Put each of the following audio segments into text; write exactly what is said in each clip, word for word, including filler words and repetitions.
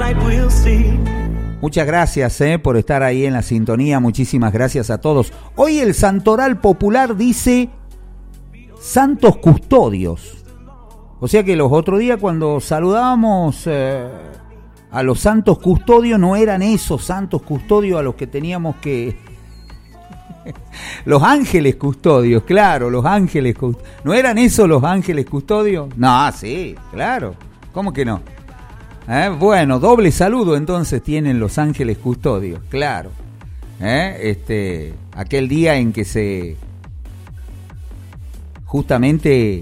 Muchas gracias eh, por estar ahí en la sintonía, muchísimas gracias a todos. Hoy el Santoral Popular dice Santos Custodios. O sea que los otros días cuando saludábamos eh, a los Santos Custodios, no eran esos Santos Custodios a los que teníamos que... Los Ángeles Custodios, claro, los Ángeles Custodios. ¿No eran esos los Ángeles Custodios? No, sí, claro. ¿Cómo que no? ¿Eh? Bueno, doble saludo entonces tienen los Ángeles Custodios, claro. ¿Eh? Este, aquel día en que se justamente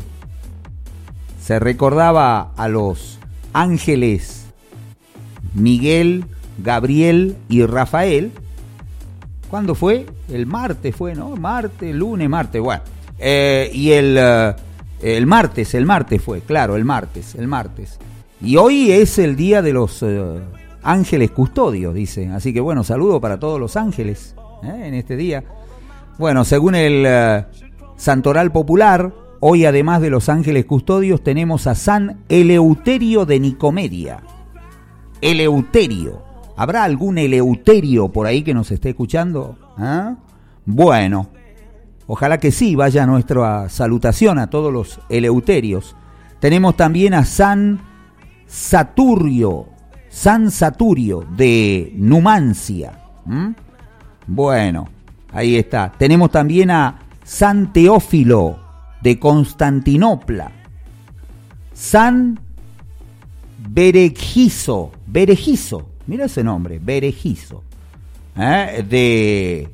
se recordaba a los ángeles Miguel, Gabriel y Rafael. ¿Cuándo fue? El martes fue, ¿no? Martes, lunes, martes, bueno. Eh, y el, uh, el martes, el martes fue, claro, el martes, el martes. Y hoy es el día de los uh, ángeles custodios, dice. Así que bueno, saludo para todos los ángeles ¿eh? en este día. Bueno, según el uh, Santoral Popular, hoy además de los ángeles custodios tenemos a San Eleuterio de Nicomedia. Eleuterio. ¿Habrá algún Eleuterio por ahí que nos esté escuchando? ¿Ah? Bueno, ojalá que sí, vaya nuestra salutación a todos los Eleuterios. Tenemos también a San Saturio, San Saturio de Numancia. ¿Mm? Bueno, ahí está. Tenemos también a San Teófilo de Constantinopla. San Berejizo, Berejizo, mira ese nombre, Berejizo, ¿eh? de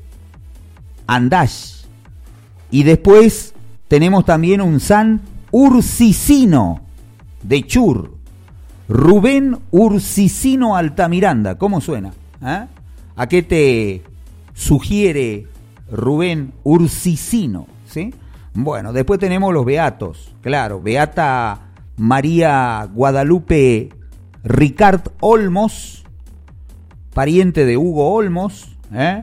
Andash. Y después tenemos también un San Ursicino de Chur, Rubén Ursicino Altamiranda. ¿Cómo suena? ¿Eh? ¿A qué te sugiere Rubén Ursicino? ¿Sí? Bueno, después tenemos los beatos, claro, Beata María Guadalupe Ricard Olmos, pariente de Hugo Olmos, ¿eh?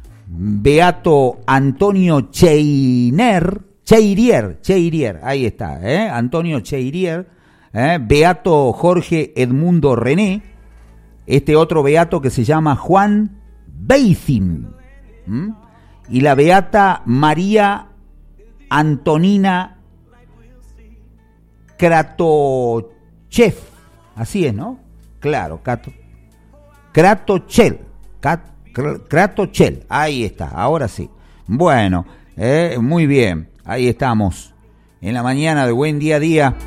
Beato Antonio Cheiner, Cheirier, Cheirier, ahí está, ¿eh? Antonio Cheirier, ¿eh? Beato Jorge Edmundo René, este otro beato que se llama Juan Beizim, ¿m? y la beata María Antonina Kratochev, así es, ¿no? Claro, Krato, Kratochel, Kratochel, ahí está, ahora sí. Bueno, eh, muy bien, ahí estamos, en la mañana de Buen Día a Día,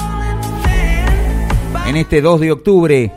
en este dos de octubre,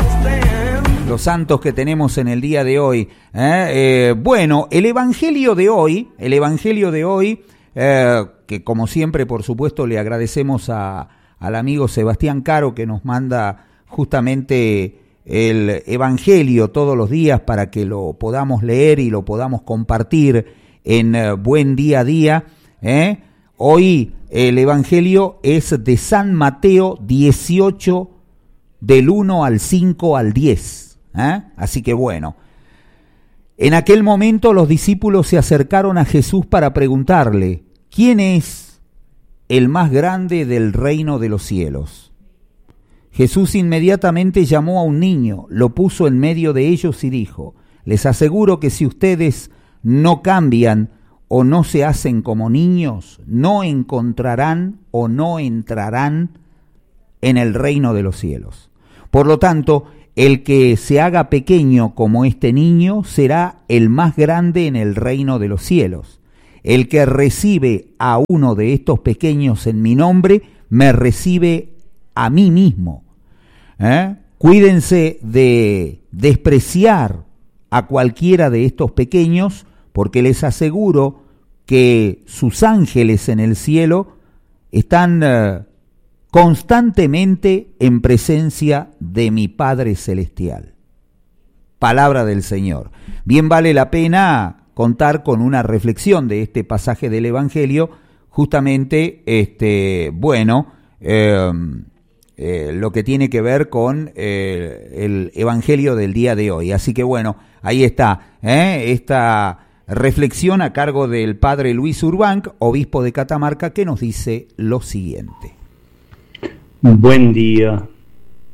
los santos que tenemos en el día de hoy. ¿eh? Eh, bueno, el Evangelio de hoy, el Evangelio de hoy, eh, que como siempre, por supuesto, le agradecemos a, al amigo Sebastián Caro que nos manda justamente el Evangelio todos los días para que lo podamos leer y lo podamos compartir en eh, Buen Día a Día. ¿eh? Hoy el Evangelio es de San Mateo dieciocho, del uno al cinco al diez. ¿eh? Así que bueno, en aquel momento los discípulos se acercaron a Jesús para preguntarle: ¿quién es el más grande del reino de los cielos? Jesús inmediatamente llamó a un niño, lo puso en medio de ellos y dijo: les aseguro que si ustedes no cambian o no se hacen como niños, no encontrarán o no entrarán en el reino de los cielos. Por lo tanto, el que se haga pequeño como este niño será el más grande en el reino de los cielos. El que recibe a uno de estos pequeños en mi nombre, me recibe a mí mismo. ¿Eh? Cuídense de despreciar a cualquiera de estos pequeños, porque les aseguro que sus ángeles en el cielo están uh, constantemente en presencia de mi Padre Celestial. Palabra del Señor. Bien vale la pena contar con una reflexión de este pasaje del Evangelio, justamente, este, bueno, eh, eh, lo que tiene que ver con eh, el Evangelio del día de hoy. Así que bueno, ahí está, ¿eh? esta reflexión a cargo del Padre Luis Urbanc, obispo de Catamarca, que nos dice lo siguiente. Buen día.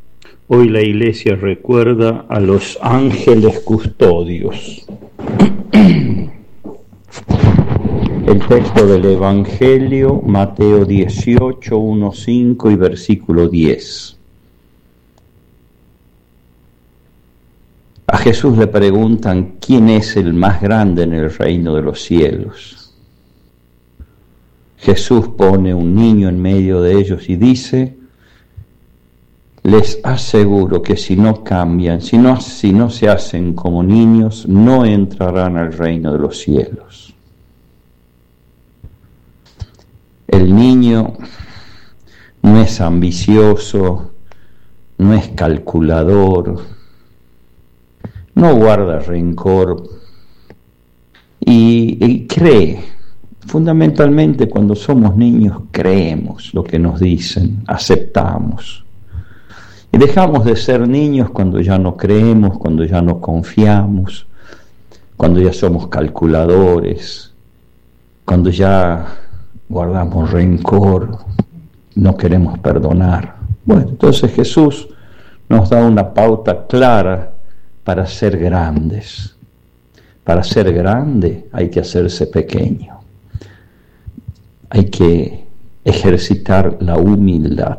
Hoy la Iglesia recuerda a los ángeles custodios. El texto del Evangelio, Mateo dieciocho, uno, cinco y versículo diez. A Jesús le preguntan quién es el más grande en el reino de los cielos. Jesús pone un niño en medio de ellos y dice: les aseguro que si no cambian, si no, si no se hacen como niños, no entrarán al reino de los cielos. El niño no es ambicioso, no es calculador, no guarda rencor y, y cree. Fundamentalmente, cuando somos niños, creemos lo que nos dicen, aceptamos. Y dejamos de ser niños cuando ya no creemos, cuando ya no confiamos, cuando ya somos calculadores, cuando ya guardamos rencor, no queremos perdonar. Bueno, entonces Jesús nos da una pauta clara para ser grandes. Para ser grande hay que hacerse pequeño. Hay que ejercitar la humildad.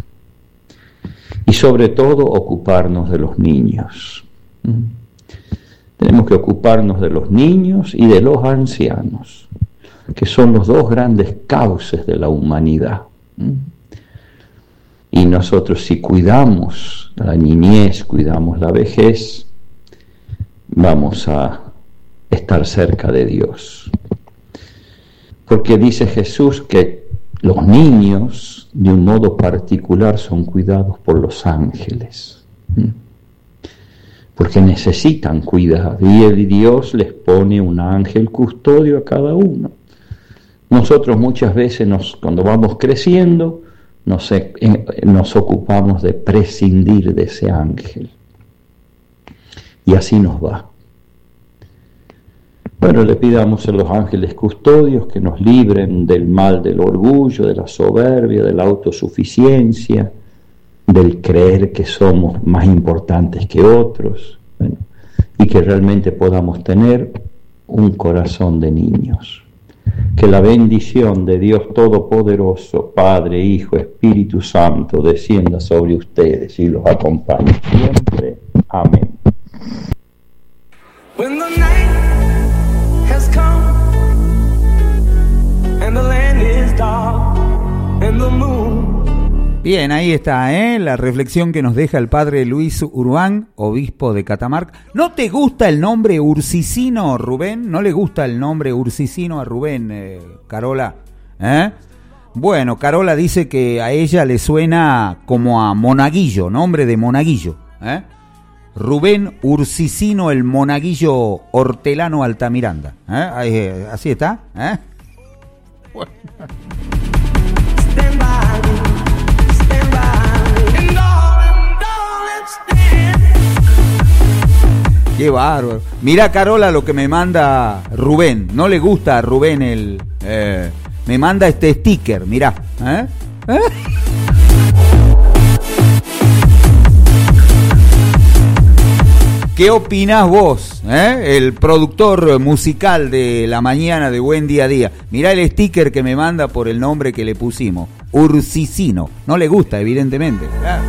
Y sobre todo ocuparnos de los niños. ¿Mm? Tenemos que ocuparnos de los niños y de los ancianos, que son los dos grandes cauces de la humanidad. ¿Mm? Y nosotros, si cuidamos la niñez, cuidamos la vejez, vamos a estar cerca de Dios. Porque dice Jesús que los niños, de un modo particular, son cuidados por los ángeles. ¿Mm? Porque necesitan cuidado. Y el Dios les pone un ángel custodio a cada uno. Nosotros muchas veces, nos, cuando vamos creciendo, nos, eh, nos ocupamos de prescindir de ese ángel. Y así nos va. Bueno, le pidamos a los ángeles custodios que nos libren del mal del orgullo, de la soberbia, de la autosuficiencia, del creer que somos más importantes que otros, bueno, y que realmente podamos tener un corazón de niños. Que la bendición de Dios Todopoderoso, Padre, Hijo, Espíritu Santo, descienda sobre ustedes y los acompañe siempre. Amén. When the night has come and the land is dark and the moon. Bien, ahí está, ¿eh? La reflexión que nos deja el padre Luis Uruán, obispo de Catamarca. ¿No te gusta el nombre Ursicino, Rubén? ¿No le gusta el nombre Ursicino a Rubén, eh, Carola? ¿Eh? Bueno, Carola dice que a ella le suena como a Monaguillo, nombre de Monaguillo, ¿eh? Rubén Ursicino, el Monaguillo Hortelano Altamiranda, ¿eh? Así está, ¿eh? Bueno. Qué bárbaro. Mira, Carola, lo que me manda Rubén. No le gusta a Rubén el... Eh, me manda este sticker, mirá. ¿Eh? ¿Eh? ¿Qué opinás vos, eh? El productor musical de la mañana de Buen Día a Día? Mirá el sticker que me manda por el nombre que le pusimos. Ursicino. No le gusta, evidentemente. Claro.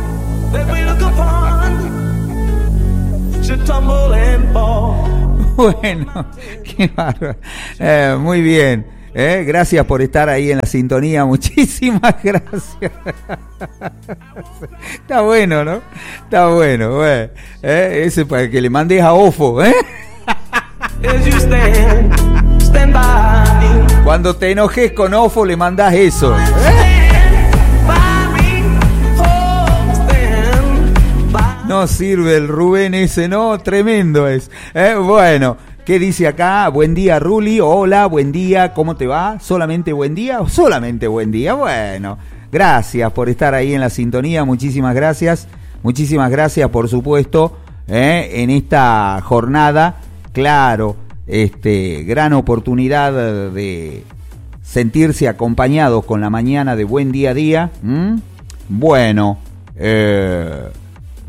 Bueno, qué bárbaro. Eh, muy bien. Eh, gracias por estar ahí en la sintonía. Muchísimas gracias. Está bueno, ¿no? Está bueno. Bueno. Eh, ese para que le mandes a Ofo. ¿Eh? Cuando te enojes con Ofo le mandás eso. ¿Eh? No sirve el Rubén ese, no, tremendo es. Eh, bueno, ¿qué dice acá? Buen día, Ruli. Hola, buen día, ¿cómo te va? ¿Solamente buen día o solamente buen día? Bueno, gracias por estar ahí en la sintonía, muchísimas gracias. Muchísimas gracias, por supuesto, eh, en esta jornada. Claro, este, gran oportunidad de sentirse acompañados con la mañana de Buen Día a Día. ¿Mm? Bueno, eh...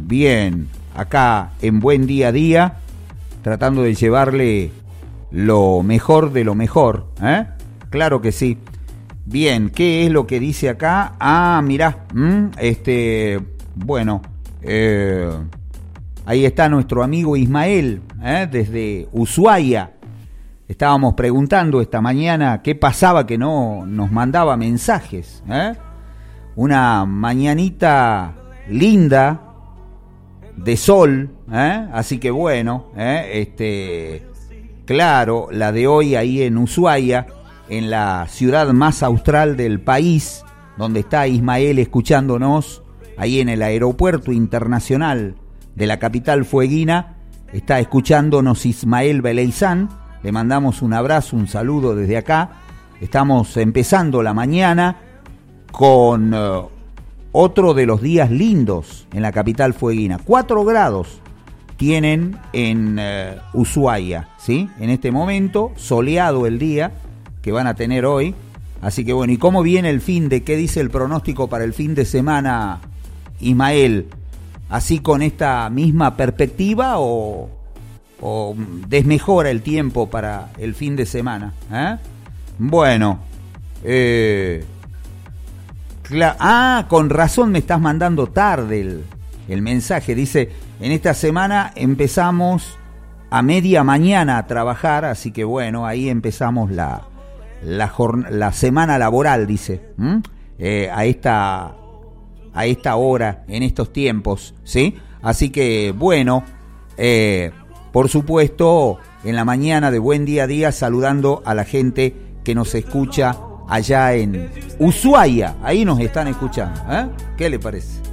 bien, acá en Buen Día a Día, tratando de llevarle lo mejor de lo mejor, ¿eh? Claro que sí. Bien, ¿qué es lo que dice acá? Ah, mirá, ¿m? este, bueno, eh, ahí está nuestro amigo Ismael, ¿eh? Desde Ushuaia. Estábamos preguntando esta mañana qué pasaba que no nos mandaba mensajes, ¿eh? Una mañanita linda de sol, ¿eh? Así que bueno, ¿eh? este, claro, la de hoy ahí en Ushuaia, en la ciudad más austral del país, donde está Ismael escuchándonos, ahí en el aeropuerto internacional de la capital fueguina, está escuchándonos Ismael Beleizán. Le mandamos un abrazo, un saludo desde acá. Estamos empezando la mañana con uh, otro de los días lindos en la capital fueguina. Cuatro grados tienen en uh, Ushuaia, ¿sí? En este momento, soleado el día que van a tener hoy. Así que bueno, ¿y cómo viene el fin de? ¿Qué dice el pronóstico para el fin de semana, Ismael? ¿Así con esta misma perspectiva o, o desmejora el tiempo para el fin de semana? ¿Eh? Bueno, eh, cla- ah, con razón me estás mandando tarde el, el mensaje. Dice, en esta semana empezamos a media mañana a trabajar, así que bueno, ahí empezamos la... La, jorn- la semana laboral, dice, ¿Mm? eh, a esta a esta hora, en estos tiempos, ¿sí? Así que, bueno, eh, por supuesto, en la mañana de Buen Día a Día, saludando a la gente que nos escucha allá en Ushuaia, ahí nos están escuchando, ¿eh? ¿Qué le parece?